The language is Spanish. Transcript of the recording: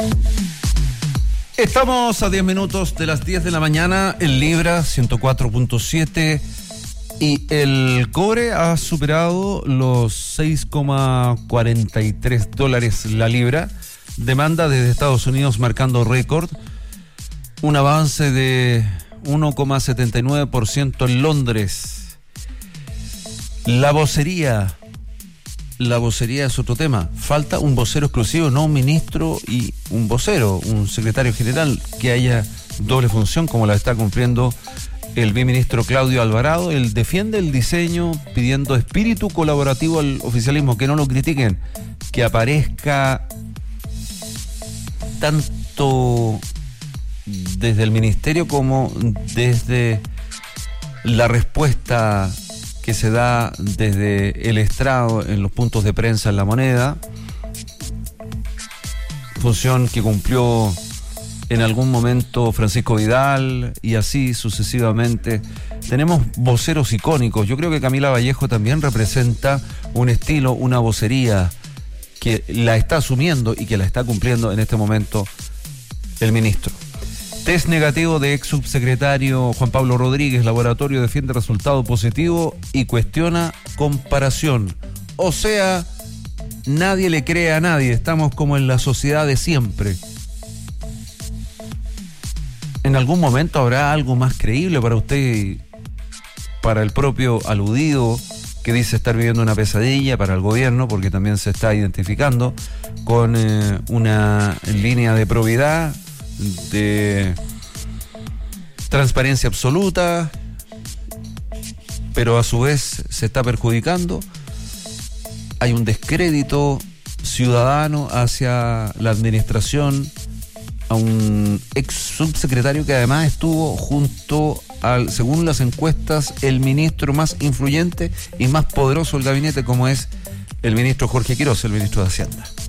Estamos a 10 minutos de las 10 de la mañana. El Libra 104.7 y el cobre ha superado los $6,43 la libra. Demanda desde Estados Unidos marcando récord. Un avance de 1,79% en Londres. La vocería es otro tema. Falta un vocero exclusivo, no un ministro y un vocero, un secretario general, que haya doble función como la está cumpliendo el viceministro Claudio Alvarado. Él defiende el diseño pidiendo espíritu colaborativo al oficialismo, que no lo critiquen, que aparezca tanto desde el ministerio como desde la respuesta que se da desde el estrado en los puntos de prensa en La Moneda, función que cumplió en algún momento Francisco Vidal y así sucesivamente. Tenemos voceros icónicos. Yo creo que Camila Vallejo también representa un estilo, una vocería que la está asumiendo y que la está cumpliendo en este momento el ministro. Test negativo de ex subsecretario Juan Pablo Rodríguez. Laboratorio defiende resultado positivo y cuestiona comparación. O sea, nadie le cree a nadie. Estamos como en la sociedad de siempre. ¿En algún momento habrá algo más creíble para usted y para el propio aludido que dice estar viviendo una pesadilla, para el gobierno, porque también se está identificando con una línea de probidad, de transparencia absoluta, pero a su vez se está perjudicando? Hay un descrédito ciudadano hacia la administración, a un ex subsecretario que además estuvo junto al, según las encuestas, el ministro más influyente y más poderoso del gabinete, como es el ministro Jorge Quiroz, el ministro de Hacienda.